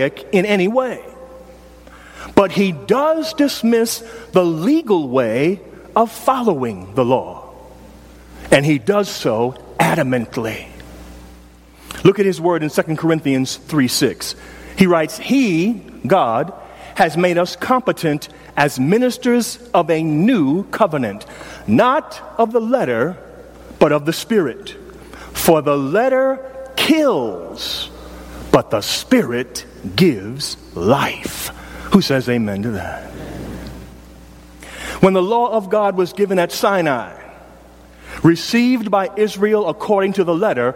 in any way. But he does dismiss the legal way of following the law. And he does so adamantly. Look at his word in 2 Corinthians 3:6. He writes, He, God, has made us competent as ministers of a new covenant, not of the letter, but of the Spirit. For the letter kills, but the Spirit gives life. Who says amen to that? When the law of God was given at Sinai, received by Israel according to the letter,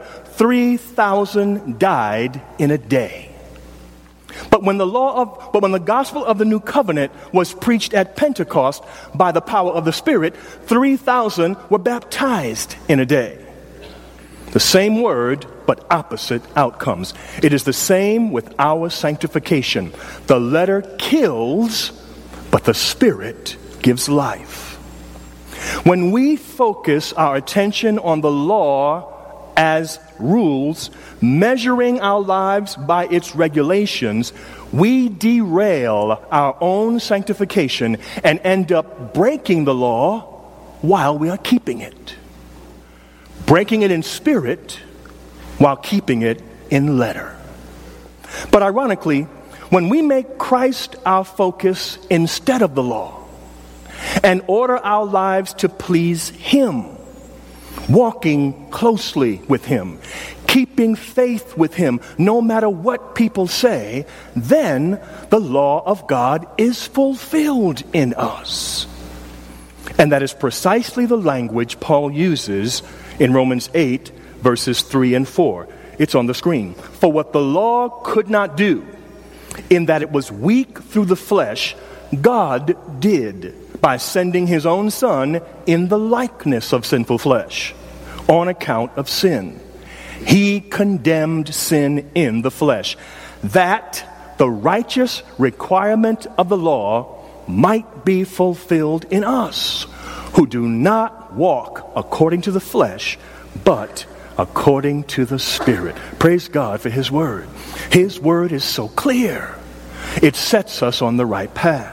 3,000 died in a day. But when the gospel of the new covenant was preached at Pentecost by the power of the Spirit, 3,000 were baptized in a day. The same word, but opposite outcomes. It is the same with our sanctification. The letter kills, but the Spirit gives life. When we focus our attention on the law as rules, measuring our lives by its regulations, we derail our own sanctification and end up breaking the law while we are keeping it. Breaking it in spirit while keeping it in letter. But ironically, when we make Christ our focus instead of the law and order our lives to please Him, walking closely with Him, keeping faith with Him, no matter what people say, then the law of God is fulfilled in us. And that is precisely the language Paul uses in Romans 8, verses 3 and 4. It's on the screen. For what the law could not do, in that it was weak through the flesh, God did by sending His own Son in the likeness of sinful flesh on account of sin. He condemned sin in the flesh, that the righteous requirement of the law might be fulfilled in us, who do not walk according to the flesh, but according to the Spirit. Praise God for His word. His word is so clear. It sets us on the right path.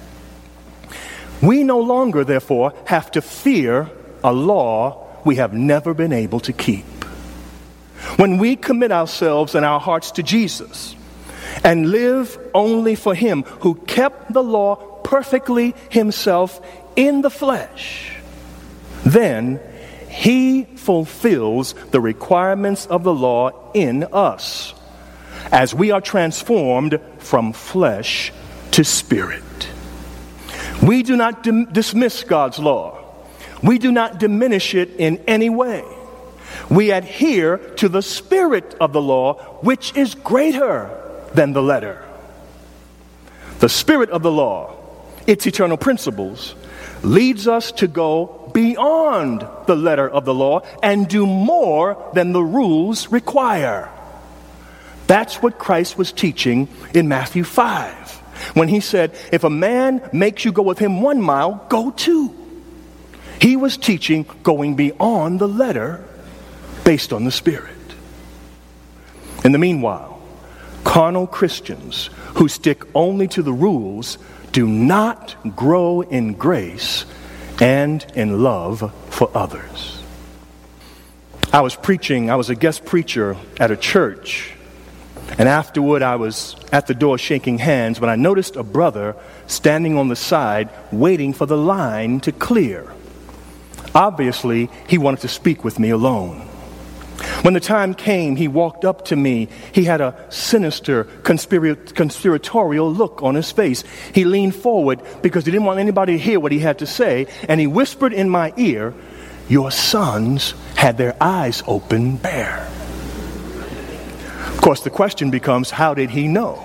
We no longer, therefore, have to fear a law we have never been able to keep. When we commit ourselves and our hearts to Jesus and live only for Him who kept the law perfectly Himself in the flesh, then He fulfills the requirements of the law in us as we are transformed from flesh to spirit. We do not dismiss God's law. We do not diminish it in any way. We adhere to the spirit of the law, which is greater than the letter. The spirit of the law, its eternal principles, leads us to go beyond the letter of the law and do more than the rules require. That's what Christ was teaching in Matthew 5, when He said, if a man makes you go with him 1 mile, go 2. He was teaching going beyond the letter based on the Spirit. In the meanwhile, carnal Christians who stick only to the rules do not grow in grace and in love for others. I was a guest preacher at a church, and afterward I was at the door shaking hands when I noticed a brother standing on the side waiting for the line to clear. Obviously, he wanted to speak with me alone. When the time came, he walked up to me. He had a sinister, conspiratorial look on his face. He leaned forward because he didn't want anybody to hear what he had to say, and he whispered in my ear, "Your sons had their eyes open bare." Of course, the question becomes, how did he know?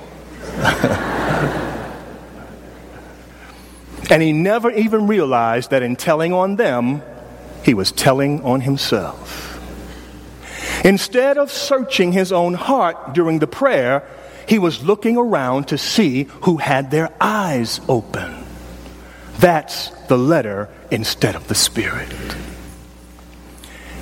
And he never even realized that in telling on them, he was telling on himself. Instead of searching his own heart during the prayer, he was looking around to see who had their eyes open. That's the letter instead of the Spirit.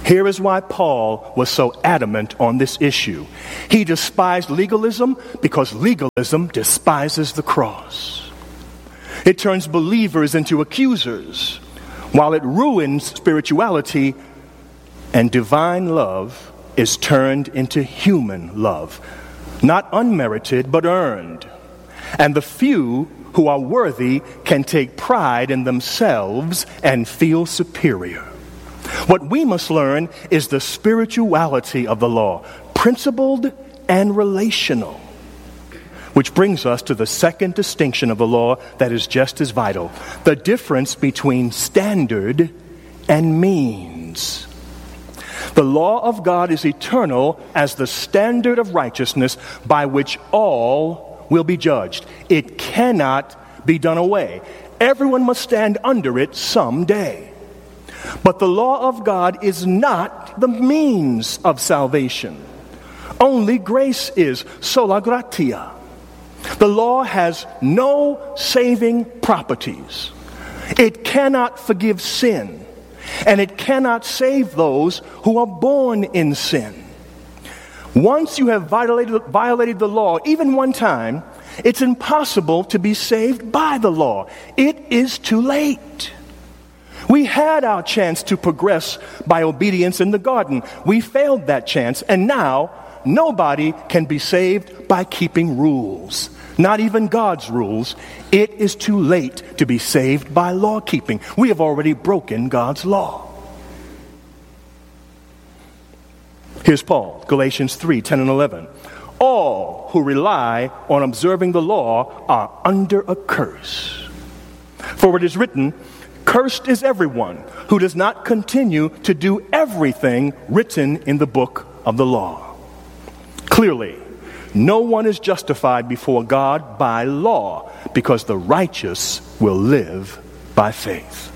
Here is why Paul was so adamant on this issue. He despised legalism because legalism despises the cross. It turns believers into accusers, while it ruins spirituality, and divine love is turned into human love, not unmerited but earned. And the few who are worthy can take pride in themselves and feel superior. What we must learn is the spirituality of the law, principled and relational. Which brings us to the second distinction of the law that is just as vital: the difference between standard and means. The law of God is eternal as the standard of righteousness by which all will be judged. It cannot be done away. Everyone must stand under it someday. But the law of God is not the means of salvation. Only grace is, sola gratia. The law has no saving properties. It cannot forgive sin, and it cannot save those who are born in sin. Once you have violated the law, even one time, it's impossible to be saved by the law. It is too late. We had our chance to progress by obedience in the garden. We failed that chance, and now nobody can be saved by keeping rules. Not even God's rules. It is too late to be saved by law keeping. We have already broken God's law. Here's Paul, Galatians 3:10 and 11. All who rely on observing the law are under a curse. For it is written, cursed is everyone who does not continue to do everything written in the book of the law. Clearly, no one is justified before God by law, because the righteous will live by faith.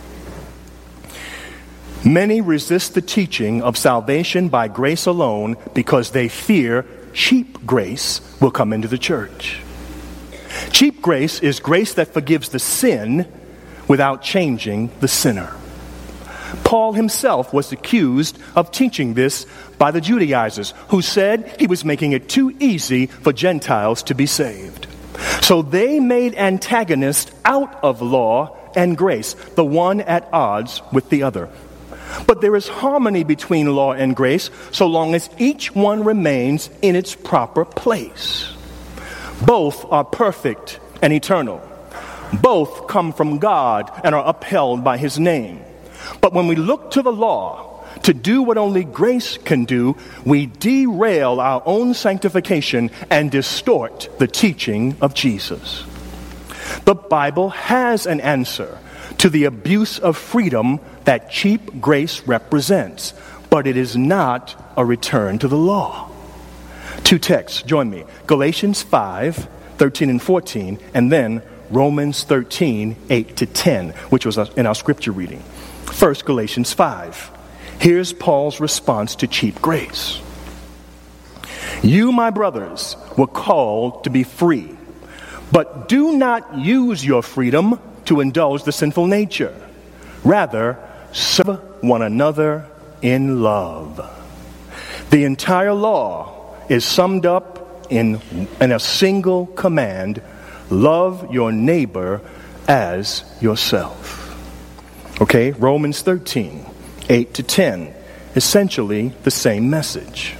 Many resist the teaching of salvation by grace alone because they fear cheap grace will come into the church. Cheap grace is grace that forgives the sin without changing the sinner. Paul himself was accused of teaching this by the Judaizers, who said he was making it too easy for Gentiles to be saved. So they made antagonists out of law and grace, the one at odds with the other. But there is harmony between law and grace so long as each one remains in its proper place. Both are perfect and eternal. Both come from God and are upheld by His name. But when we look to the law to do what only grace can do, we derail our own sanctification and distort the teaching of Jesus. The Bible has an answer to the abuse of freedom that cheap grace represents, but it is not a return to the law. Two texts, join me. Galatians 5:13 and 14, and then Romans 13:8 to 10, which was in our scripture reading. First, Galatians 5. Here's Paul's response to cheap grace. You, my brothers, were called to be free, but do not use your freedom to indulge the sinful nature. Rather, serve one another in love. The entire law is summed up in a single command: love your neighbor as yourself. Okay, Romans 13:8 to 10, essentially the same message.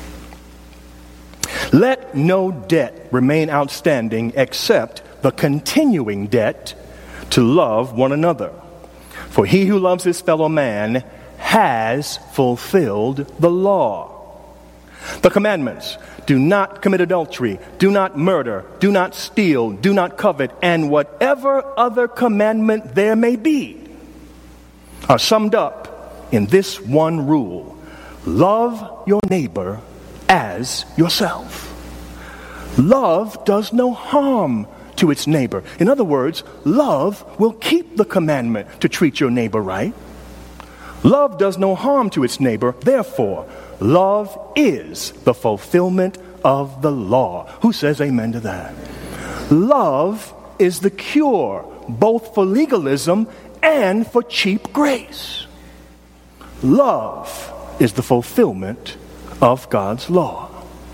Let no debt remain outstanding except the continuing debt to love one another. For he who loves his fellow man has fulfilled the law. The commandments: do not commit adultery, do not murder, do not steal, do not covet, and whatever other commandment there may be, are summed up in this one rule: love your neighbor as yourself. Love does no harm to its neighbor. In other words, love will keep the commandment to treat your neighbor right. Love does no harm to its neighbor. Therefore, love is the fulfillment of the law. Who says amen to that? Love is the cure both for legalism and for cheap grace. Love is the fulfillment of God's law.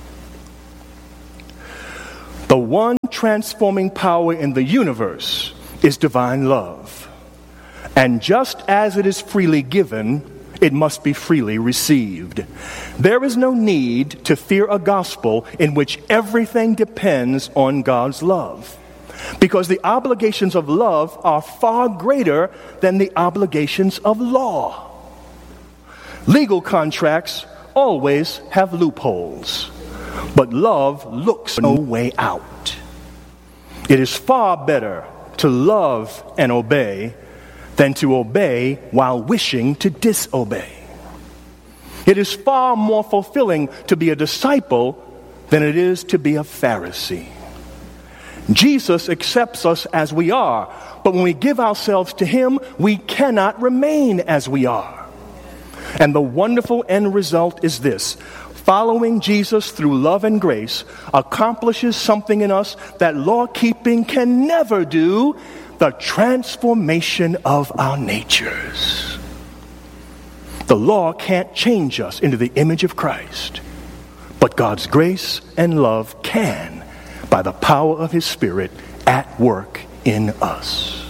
The one transforming power in the universe is divine love. And just as it is freely given, it must be freely received. There is no need to fear a gospel in which everything depends on God's love, because the obligations of love are far greater than the obligations of law. Legal contracts always have loopholes, but love looks for no way out. It is far better to love and obey than to obey while wishing to disobey. It is far more fulfilling to be a disciple than it is to be a Pharisee. Jesus accepts us as we are, but when we give ourselves to Him, we cannot remain as we are. And the wonderful end result is this: following Jesus through love and grace accomplishes something in us that law-keeping can never do: the transformation of our natures. The law can't change us into the image of Christ, but God's grace and love can, by the power of His Spirit at work in us.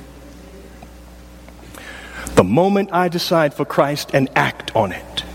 The moment I decide for Christ and act on it,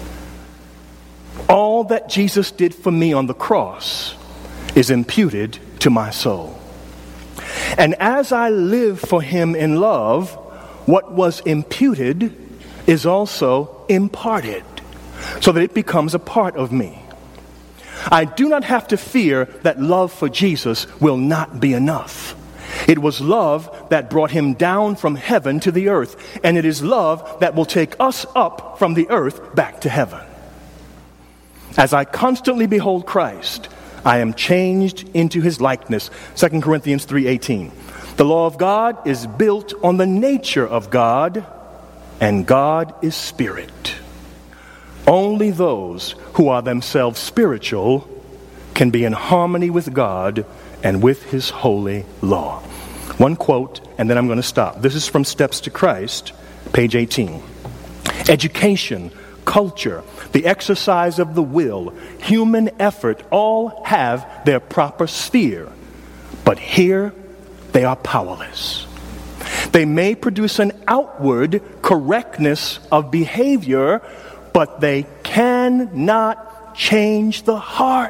all that Jesus did for me on the cross is imputed to my soul. And as I live for Him in love, what was imputed is also imparted, so that it becomes a part of me. I do not have to fear that love for Jesus will not be enough. It was love that brought Him down from heaven to the earth, and it is love that will take us up from the earth back to heaven. As I constantly behold Christ, I am changed into His likeness. 2 Corinthians 3:18. The law of God is built on the nature of God, and God is spirit. Only those who are themselves spiritual can be in harmony with God and with His holy law. One quote, and then I'm going to stop. This is from Steps to Christ, page 18. Education, culture, the exercise of the will, human effort, all have their proper sphere. But here, they are powerless. They may produce an outward correctness of behavior, but they cannot change the heart.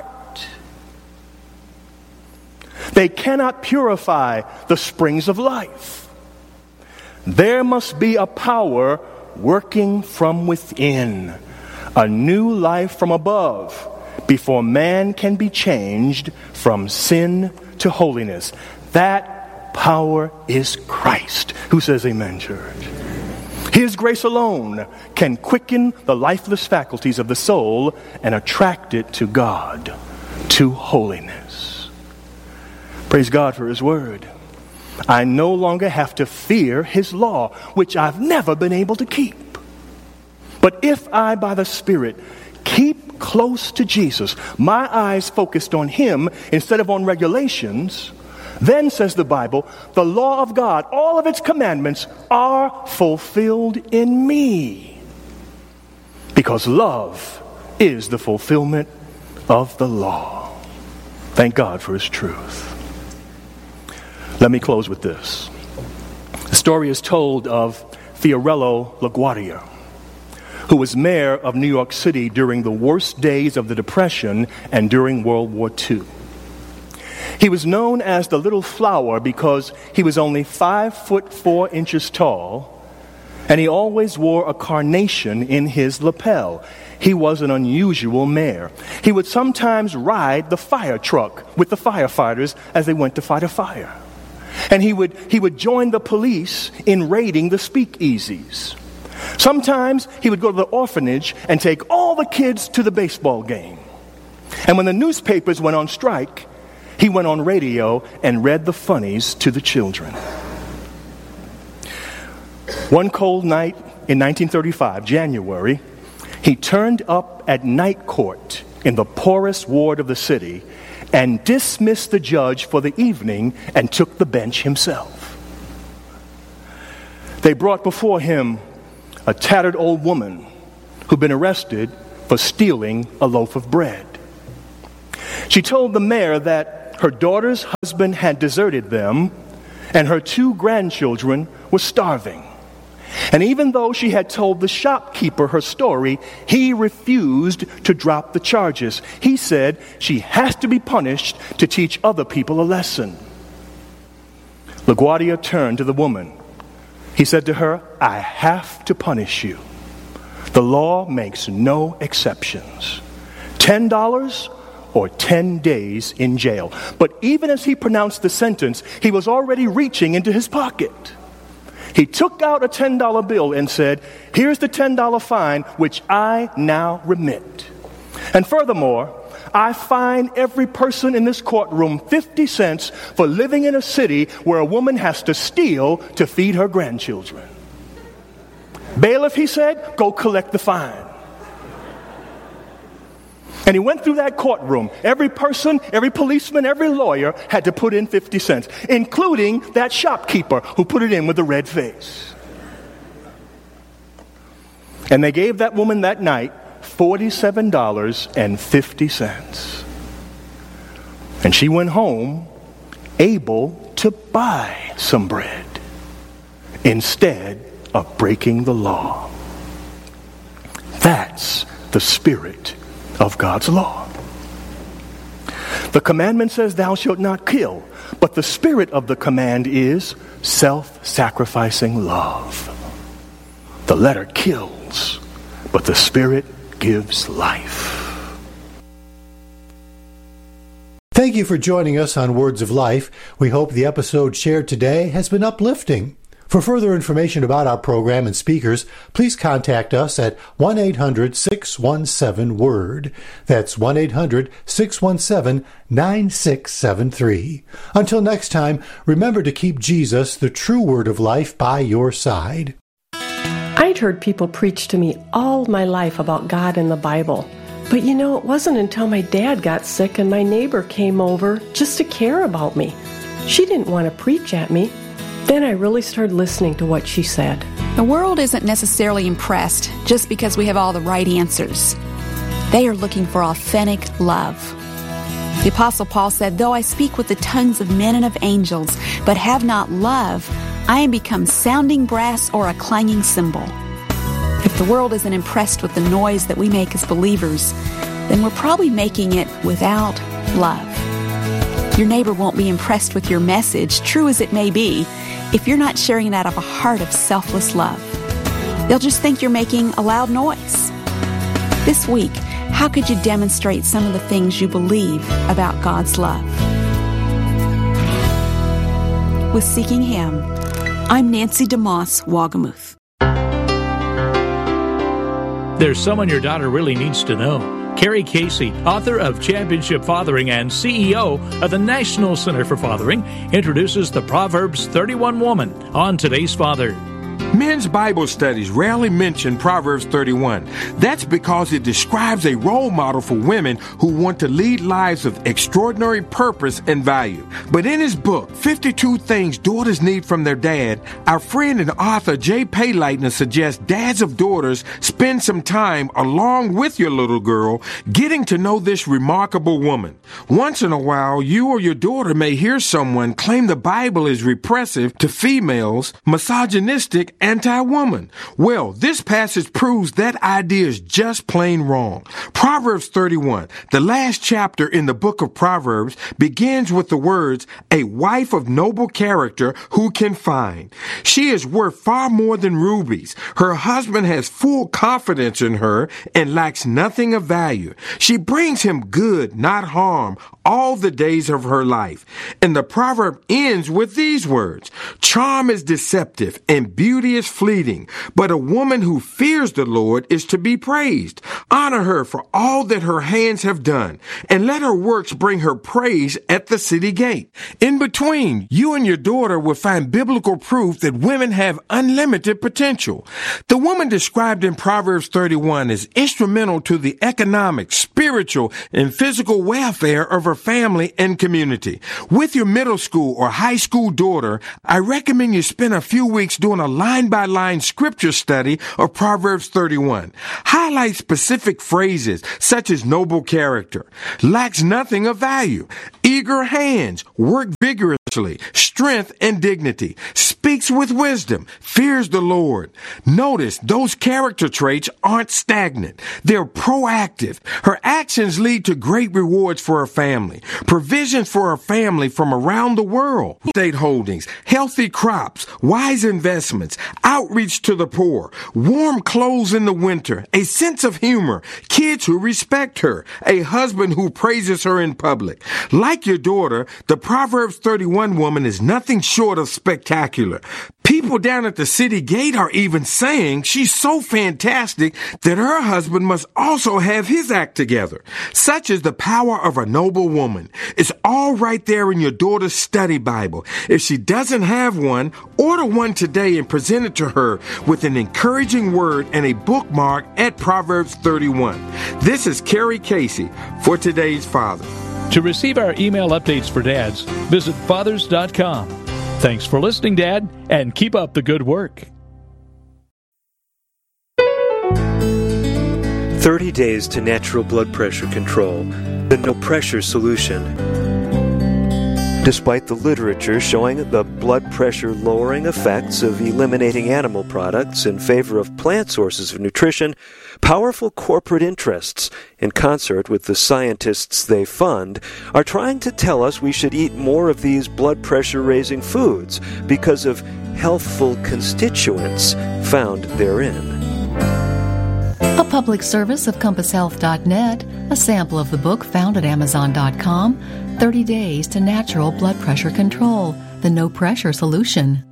They cannot purify the springs of life. There must be a power working from within, a new life from above, before man can be changed from sin to holiness. That power is Christ. Who says amen, church? His grace alone can quicken the lifeless faculties of the soul and attract it to God, to holiness. Praise God for His word. I no longer have to fear His law, which I've never been able to keep. But if I, by the Spirit, keep close to Jesus, my eyes focused on Him instead of on regulations, then, says the Bible, the law of God, all of its commandments, are fulfilled in me. Because love is the fulfillment of the law. Thank God for His truth. Let me close with this. The story is told of Fiorello LaGuardia, who was mayor of New York City during the worst days of the Depression and during World War II. He was known as the Little Flower because he was only 5'4" tall, and he always wore a carnation in his lapel. He was an unusual mayor. He would sometimes ride the fire truck with the firefighters as they went to fight a fire. And he would join the police in raiding the speakeasies. Sometimes he would go to the orphanage and take all the kids to the baseball game. And when the newspapers went on strike, he went on radio and read the funnies to the children. One cold night in 1935, January, he turned up at night court in the poorest ward of the city and dismissed the judge for the evening and took the bench himself. They brought before him a tattered old woman who'd been arrested for stealing a loaf of bread. She told the mayor that her daughter's husband had deserted them and her 2 grandchildren were starving. And even though she had told the shopkeeper her story, he refused to drop the charges. He said she has to be punished to teach other people a lesson. LaGuardia turned to the woman. He said to her, "I have to punish you. The law makes no exceptions. $10 or 10 days in jail." But even as he pronounced the sentence, he was already reaching into his pocket. He took out a $10 bill and said, "Here's the $10 fine, which I now remit. And furthermore, I fine every person in this courtroom 50 cents for living in a city where a woman has to steal to feed her grandchildren." "Bailiff," he said, "go collect the fine." And he went through that courtroom. Every person, every policeman, every lawyer had to put in 50 cents, including that shopkeeper who put it in with a red face. And they gave that woman that night $47.50. And she went home able to buy some bread instead of breaking the law. That's the spirit of God's law. The commandment says, "Thou shalt not kill," but the spirit of the command is self-sacrificing love. The letter kills, but the spirit gives life. Thank you for joining us on Words of Life. We hope the episode shared today has been uplifting. For further information about our program and speakers, please contact us at 1-800-617-WORD. That's 1-800-617-9673. Until next time, remember to keep Jesus, the true Word of life, by your side. I'd heard people preach to me all my life about God and the Bible. But it wasn't until my dad got sick and my neighbor came over just to care about me. She didn't want to preach at me. Then I really started listening to what she said. The world isn't necessarily impressed just because we have all the right answers. They are looking for authentic love. The Apostle Paul said, "Though I speak with the tongues of men and of angels, but have not love, I am become sounding brass or a clanging cymbal." If the world isn't impressed with the noise that we make as believers, then we're probably making it without love. Your neighbor won't be impressed with your message, true as it may be, if you're not sharing it out of a heart of selfless love. They'll just think you're making a loud noise. This week, how could you demonstrate some of the things you believe about God's love? With Seeking Him, I'm Nancy DeMoss, Wagamuth. There's someone your daughter really needs to know. Carrie Casey, author of Championship Fathering and CEO of the National Center for Fathering, introduces the Proverbs 31 woman on Today's Father. Men's Bible studies rarely mention Proverbs 31. That's because it describes a role model for women who want to lead lives of extraordinary purpose and value. But in his book, 52 Things Daughters Need from Their Dad, our friend and author Jay Paylightner suggests dads of daughters spend some time along with your little girl getting to know this remarkable woman. Once in a while, you or your daughter may hear someone claim the Bible is repressive to females, misogynistic, anti-woman. Well, this passage proves that idea is just plain wrong. Proverbs 31, the last chapter in the book of Proverbs, begins with the words, "A wife of noble character who can find. She is worth far more than rubies. Her husband has full confidence in her and lacks nothing of value. She brings him good, not harm, all the days of her life." And the proverb ends with these words, "Charm is deceptive and beauty is fleeting, but a woman who fears the Lord is to be praised. Honor her for all that her hands have done, and let her works bring her praise at the city gate." In between, you and your daughter will find biblical proof that women have unlimited potential. The woman described in Proverbs 31 is instrumental to the economic, spiritual, and physical welfare of her family and community. With your middle school or high school daughter, I recommend you spend a few weeks doing a line-by-line scripture study of Proverbs 31. Highlight specific phrases such as noble character, lacks nothing of value, eager hands, work vigorously, strength and dignity, speaks with wisdom, fears the Lord. Notice those character traits aren't stagnant. They're proactive. Her actions lead to great rewards for her family, provisions for her family from around the world, state holdings, healthy crops, wise investments, outreach to the poor, warm clothes in the winter, a sense of humor, kids who respect her, a husband who praises her in public. Like your daughter, the Proverbs 31 woman is nothing short of spectacular. People down at the city gate are even saying she's so fantastic that her husband must also have his act together. Such is the power of a noble woman. It's all right there in your daughter's study Bible. If she doesn't have one, order one today and present it to her with an encouraging word and a bookmark at Proverbs 31. This is Carrie Casey for Today's Father. To receive our email updates for dads, visit fathers.com. Thanks for listening, Dad, and keep up the good work. 30 days to natural blood pressure control, the no pressure solution. Despite the literature showing the blood pressure lowering effects of eliminating animal products in favor of plant sources of nutrition, powerful corporate interests, in concert with the scientists they fund, are trying to tell us we should eat more of these blood pressure-raising foods because of healthful constituents found therein. A public service of CompassHealth.net, a sample of the book found at Amazon.com, 30 Days to Natural Blood Pressure Control, the No Pressure Solution.